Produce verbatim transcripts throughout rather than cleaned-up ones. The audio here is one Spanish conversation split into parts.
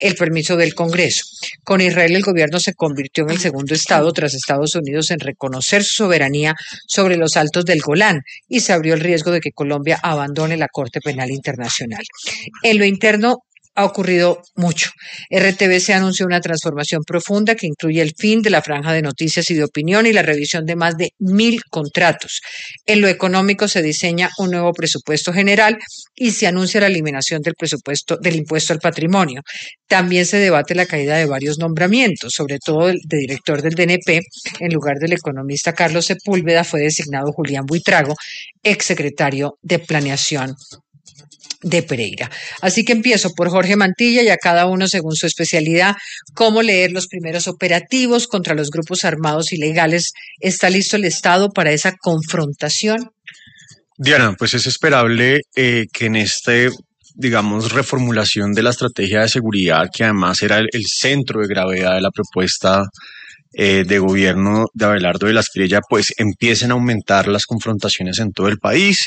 el permiso del Congreso. Con Israel, el gobierno se convirtió en el segundo estado tras Estados Unidos en reconocer su soberanía sobre los Altos del Golán y se abrió el riesgo de que Colombia abandone la Corte Penal Internacional. En lo interno, ha ocurrido mucho. R T V C anunció una transformación profunda que incluye el fin de la franja de noticias y de opinión y la revisión de más de mil contratos. En lo económico se diseña un nuevo presupuesto general y se anuncia la eliminación del presupuesto del impuesto al patrimonio. También se debate la caída de varios nombramientos, sobre todo el de director del D N P. En lugar del economista Carlos Sepúlveda fue designado Julián Buitrago, exsecretario de Planeación de Pereira. Así que empiezo por Jorge Mantilla y a cada uno según su especialidad, cómo leer los primeros operativos contra los grupos armados ilegales. ¿Está listo el Estado para esa confrontación? Diana, pues es esperable eh, que en este, digamos, reformulación de la estrategia de seguridad, que además era el, el centro de gravedad de la propuesta Eh, de gobierno de Abelardo de la Espriella, pues empiecen a aumentar las confrontaciones en todo el país,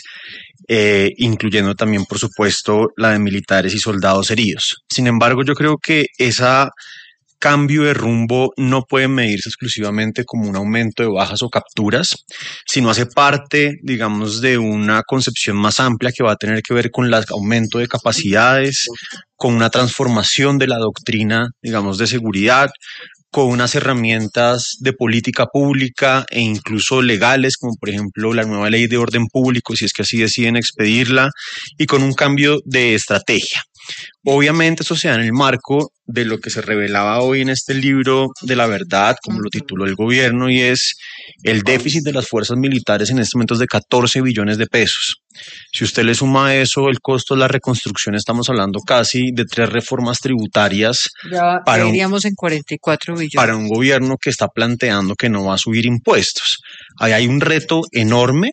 eh, incluyendo también, por supuesto, la de militares y soldados heridos. Sin embargo, yo creo que ese cambio de rumbo no puede medirse exclusivamente como un aumento de bajas o capturas, sino hace parte, digamos, de una concepción más amplia que va a tener que ver con el aumento de capacidades, con una transformación de la doctrina, digamos, de seguridad, con unas herramientas de política pública e incluso legales, como por ejemplo la nueva ley de orden público, si es que así deciden expedirla, y con un cambio de estrategia. Obviamente eso se da en el marco de lo que se revelaba hoy en este libro de la verdad, como lo tituló el gobierno, y es el déficit de las fuerzas militares en este momento es de catorce billones de pesos. Si usted le suma a eso el costo de la reconstrucción, estamos hablando casi de tres reformas tributarias. Ya para iríamos un, en cuarenta y cuatro billones. Para un gobierno que está planteando que no va a subir impuestos. Ahí hay un reto enorme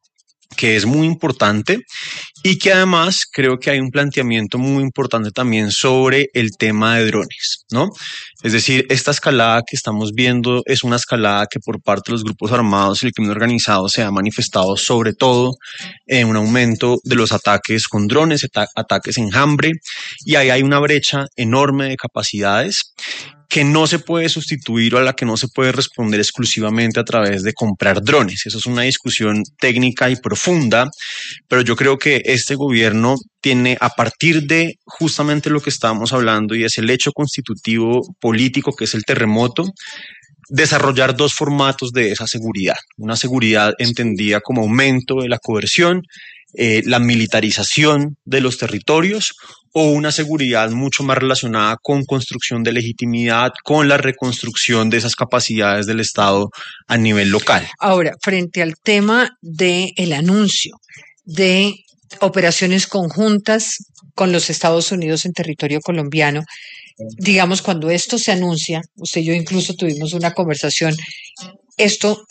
que es muy importante y que además creo que hay un planteamiento muy importante también sobre el tema de drones, ¿no? Es decir, esta escalada que estamos viendo es una escalada que por parte de los grupos armados y el crimen organizado se ha manifestado sobre todo en un aumento de los ataques con drones, ataques enjambre, y ahí hay una brecha enorme de capacidades que no se puede sustituir o a la que no se puede responder exclusivamente a través de comprar drones. Eso es una discusión técnica y profunda, pero yo creo que este gobierno tiene, a partir de justamente lo que estábamos hablando, y es el hecho constitutivo político que es el terremoto, desarrollar dos formatos de esa seguridad. Una seguridad entendida como aumento de la coerción, eh, la militarización de los territorios, o una seguridad mucho más relacionada con construcción de legitimidad, con la reconstrucción de esas capacidades del Estado a nivel local. Ahora, frente al tema del anuncio de operaciones conjuntas con los Estados Unidos en territorio colombiano, digamos, cuando esto se anuncia, usted y yo incluso tuvimos una conversación, esto,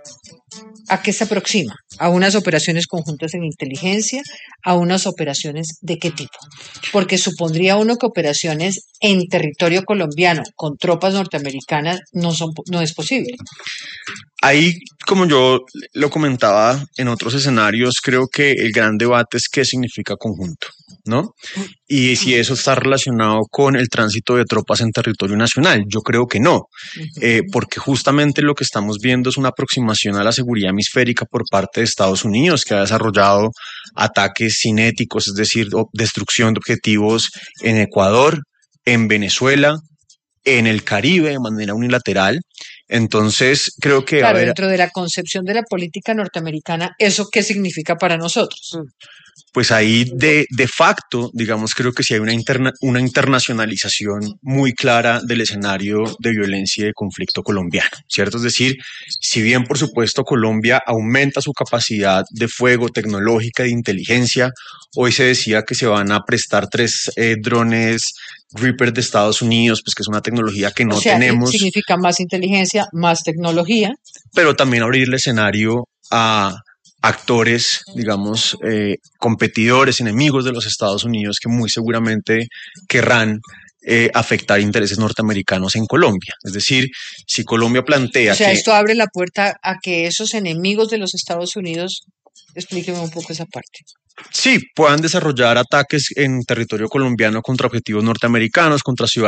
¿a qué se aproxima? ¿A unas operaciones conjuntas en inteligencia? ¿A unas operaciones de qué tipo? Porque supondría uno que operaciones en territorio colombiano con tropas norteamericanas no, son, no es posible. Ahí, como yo lo comentaba en otros escenarios, creo que el gran debate es qué significa conjunto, ¿no? Y si eso está relacionado con el tránsito de tropas en territorio nacional. Yo creo que no, eh, porque justamente lo que estamos viendo es una aproximación a la seguridad hemisférica por parte de Estados Unidos, que ha desarrollado ataques cinéticos, es decir, destrucción de objetivos en Ecuador, en Venezuela, en el Caribe de manera unilateral. Entonces, creo que... Claro, a ver, dentro de la concepción de la política norteamericana, ¿eso qué significa para nosotros? Pues ahí de, de facto, digamos, creo que sí hay una, interna, una internacionalización muy clara del escenario de violencia y de conflicto colombiano, ¿cierto? Es decir, si bien por supuesto Colombia aumenta su capacidad de fuego tecnológica y de inteligencia, hoy se decía que se van a prestar tres eh, drones Reaper de Estados Unidos, pues que es una tecnología que no o sea, tenemos. Significa más inteligencia, más tecnología. Pero también abrir el escenario a actores, digamos, eh, competidores, enemigos de los Estados Unidos que muy seguramente querrán eh, afectar intereses norteamericanos en Colombia. Es decir, si Colombia plantea que... O sea, que... esto abre la puerta a que esos enemigos de los Estados Unidos Explíqueme un poco esa parte. Sí, puedan desarrollar ataques en territorio colombiano contra objetivos norteamericanos, contra ciudades